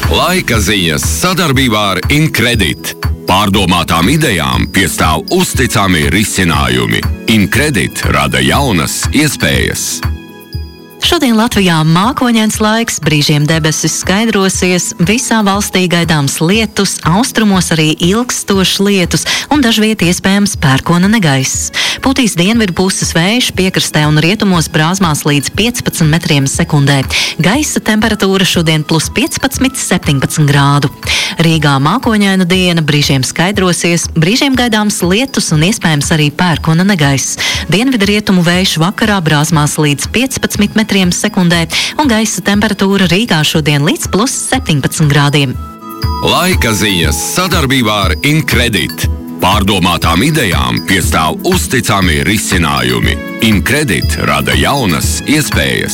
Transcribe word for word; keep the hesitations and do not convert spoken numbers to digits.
Laika ziņas sadarbībā ar Incredit. Pārdomātām idejām piestāv uzticami risinājumi. Incredit rada jaunas iespējas. Šodien Latvijā mākoņains laiks, brīžiem debesis skaidrosies, visā valstī gaidāms lietus, austrumos arī ilgstošs lietus un dažviet iespējams pērkona negaiss. Pūtīs dienvidu puses vējš, piekrastē un rietumos brāzmās līdz piecpadsmit metriem sekundē. Gaisa temperatūra šodien plus piecpadsmit, septiņpadsmit grādu. Rīgā mākoņaina diena, brīžiem skaidrosies, brīžiem gaidāms lietus un iespējams arī pērkona negaiss. Dienvidu rietumu vējš vakarā brāzmās līdz piecpadsmit metriem sekundē un gaisa temperatūra Rīgā šodien līdz plus septiņpadsmit grādiem. Laika ziņas sadarbībā ar Incredit. Pārdomātām idejām piestāv uzticami risinājumi. Incredit rada jaunas iespējas.